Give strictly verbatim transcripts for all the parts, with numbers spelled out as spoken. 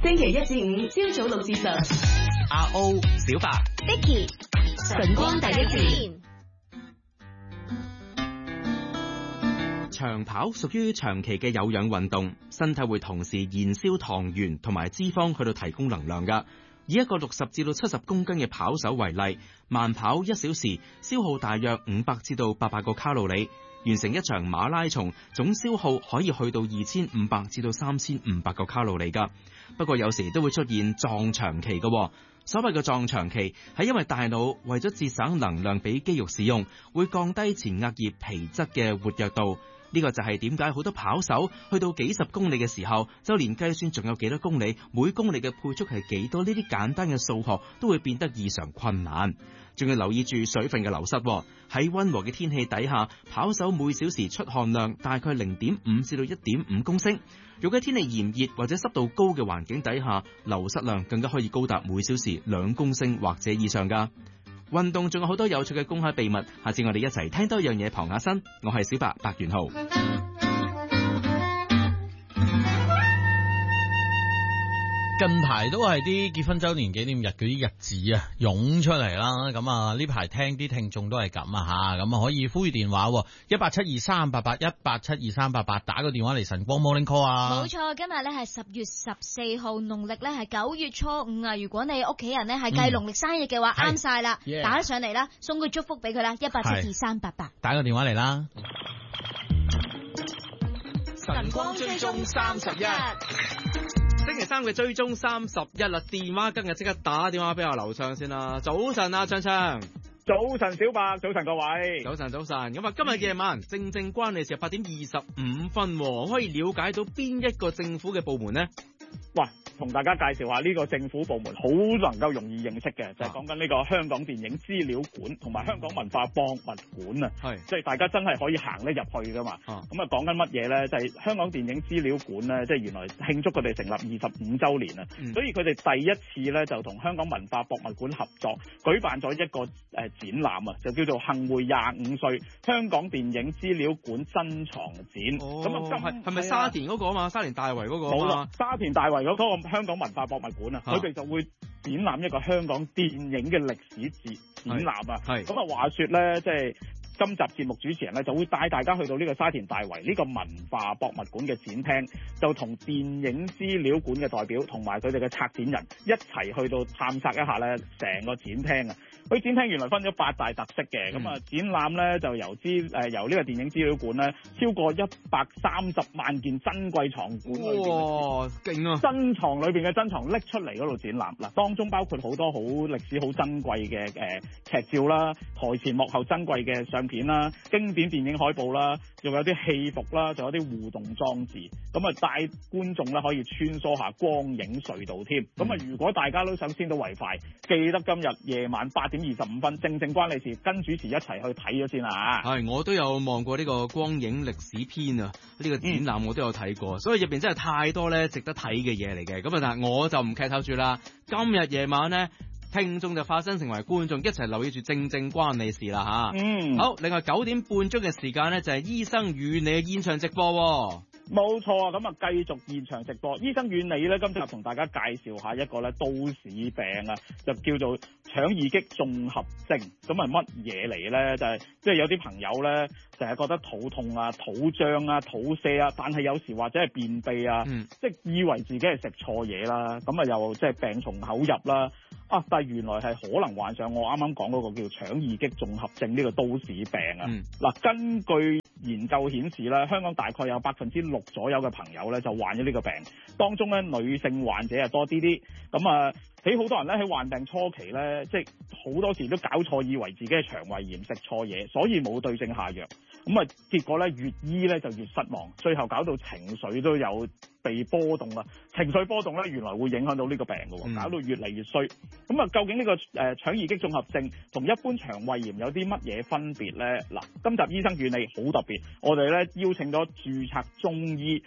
星期一至五朝早六至十。 阿 O、小白、 Vicky、晨光第一線。 長跑屬於長期嘅有氧運動，身體會同時燃燒糖原同埋脂肪去到提供能量㗎。以一個六十至到七十公斤嘅跑手為例，慢跑一小時消耗大約五百至到八百個卡路里，完成一場馬拉松總消耗可以去到二千五百至到三千五百個卡路里㗎。不過有時都會出現撞牆期㗎。所謂嘅撞牆期係因為大腦為咗節省能量俾肌肉使用，會降低前額葉皮質嘅活躍度。呢個就係點解好多跑手去到幾十公里嘅時候，就連計算仲有幾多公里，每公里嘅配速係幾多，呢啲簡單嘅數學都會變得異常困難。仲要留意住水分嘅流失。喺溫和嘅天氣底下，跑手每小時出汗量大概零點五至到一點五公升。如果喺天氣炎熱或者濕度高嘅環境底下，流失量更加可以高達每小時兩公升或者以上㗎。運動仲有好多有趣嘅公開秘密，下次我哋一齊聽多一樣嘢傍下身。我係小白白元浩。 近排都係啲結婚周年紀念日嗰啲日子啊，湧出嚟啦。咁啊，呢排聽啲聽眾都係咁啊吓，咁啊可以呼籲電話一八七二三八八一八七二三八八，打個電話嚟晨光 Morning Call 啊。 冇錯，今日咧係十月十四號，農曆咧係九月初五啊。如果你屋企人咧係計農曆生日嘅話，啱晒啦，打得上嚟啦，送個祝福俾佢啦，一八七二三八八， 打個電話嚟啦。 晨光追蹤三十一。星期三嘅追蹤三十一啦，電話今日即刻打電話俾我劉暢先啦。早晨啊，暢暢。 早晨小白，早晨各位。 早晨早晨。咁啊，今日夜晚正正關你事，八點二十五分，可以了解到邊一個政府嘅部門呢？ 哇，同大家介紹下呢個政府部門好能夠容易認識嘅，就係講緊呢個香港電影資料館同埋香港文化博物館啊。係，即係大家真係可以行得入去噶嘛。咁啊，講緊乜嘢咧？就係、是、香港電影資料館咧，即係原來慶祝佢哋成立二十五週年啊、嗯。所以佢哋第一次咧就同香港文化博物館合作，舉辦咗一個誒展覽啊，就叫做幸會廿五歲香港電影資料館珍藏展。咁、哦、啊，係係咪沙田嗰個啊嘛？沙田大圍嗰個啊嘛？ 冇啦，沙田大圍嗰個香港文化博物館啊，佢哋就會展覽一個香港電影嘅歷史展展覽啊。係咁啊，話說咧，即係今集節目主持人咧就會帶大家去到呢個沙田大圍呢個文化博物館嘅展廳，就同電影資料館嘅代表同埋佢哋嘅策展人一齊去到探索一下咧成個展廳啊。佢展廳原來分咗八大特色嘅，咁、嗯、啊展覽咧就由資誒、呃、由呢個電影資料館咧超過一百三十萬件珍貴藏館裏邊，哇，勁啊！珍藏裏邊嘅珍藏拎出嚟嗰度展覽，嗱，當中包括好多好歷史好珍貴嘅誒劇照啦、台前幕後珍貴嘅相片啦、經典電影海報啦，仲有啲戲服啦，仲有啲互動裝置，咁啊帶觀眾咧可以穿梭下光影隧道添。咁、嗯、啊，如果大家都想先到為快，記得今日夜晚八點二十五分，正正關你事，跟主持一齊去睇咗先啊！ 係，我都有望過呢個光影歷史篇啊，呢、呢個展覽我都有睇過、嗯，所以入邊真係太多咧值得睇嘅嘢嚟嘅。咁啊，但係我就唔劇透住啦。今日夜晚咧，聽眾就化身成為觀眾，一齊留意住正正關你事啦吓。嗯，好。另外九點半鐘嘅時間咧，就係、是、醫生與你嘅現場直播。 冇錯啊，咁啊繼續現場直播。醫生與你咧，今集同大家介紹下一個咧都市病啊，就叫做腸易激綜合症。咁係乜嘢嚟咧？就係即係有啲朋友咧，成日覺得肚痛啊、肚脹啊、肚瀉啊，但係有時或者係便秘啊，嗯、即係以為自己係食錯嘢啦，咁啊又即係病從口入啦。啊！但係原來係可能患上我啱啱講嗰個叫腸易激綜合症呢個都市病啊！嗱、嗯，根據研究顯示咧，香港大概有百分之六左右嘅朋友咧就患咗呢個病，當中咧女性患者係多啲啲。咁啊，喺好多人咧喺患病初期咧，即係好多時都搞錯，以為自己係腸胃炎食錯嘢，所以冇對症下藥。咁啊，結果咧越醫咧就越失望，最後搞到情緒都有被波動啦。情緒波動咧，原來會影響到呢個病㗎，搞到越嚟越衰。咁啊，究竟呢個誒腸易激綜合症同一般腸胃炎有啲乜嘢分別咧？嗱，今集醫生與你好特別，我哋咧邀請咗註冊中醫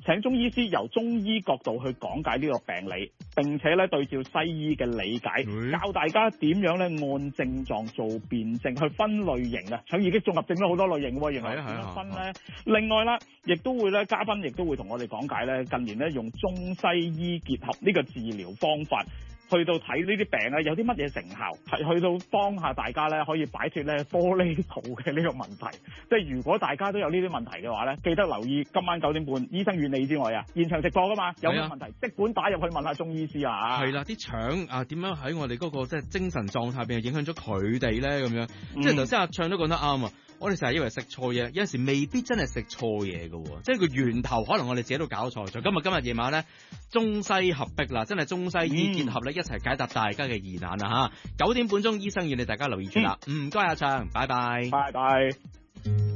請中醫師由中醫角度去講解呢個病理，並且咧對照西醫嘅理解， 嗯、 教大家點樣咧按症狀做辨證，去分類型啊。腸易激綜合症都好多類型喎，原來點樣分咧？另外啦，亦都會咧，嘉賓亦都會同我哋講解咧，近年咧用中西醫結合呢個治療方法。去到睇呢啲病咧，有啲乜嘢成效？係去到幫下大家咧，可以擺脱咧玻璃肚嘅呢個問題。即係如果大家都有呢啲問題嘅話咧，記得留意今晚九點半，醫生與你之外啊，現場直播噶嘛，有咩問題即管打入去問下中醫師啊。 係啦，啲腸啊點樣喺我哋嗰個即係精神狀態入邊影響咗佢哋咧咁樣。即係頭先阿暢都講得啱啊！我哋成日以為食錯嘢，有陣時未必真係食錯嘢嘅喎，即係個源頭可能我哋自己都搞錯咗。今日今日夜晚咧，中西合璧啦，真係中西醫結合咧，一齊解答大家嘅疑難啊嚇！九點半鐘，醫生與你大家留意住啦。唔該阿暢，拜拜， 拜拜。